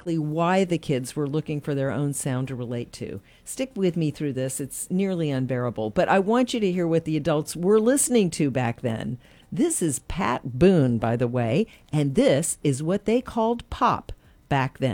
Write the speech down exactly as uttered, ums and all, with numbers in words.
exactly why the kids were looking for their own sound to relate to. Stick with me through this, it's nearly unbearable. But I want you to hear what the adults were listening to back then. This is Pat Boone, by the way, and this is what they called pop back then.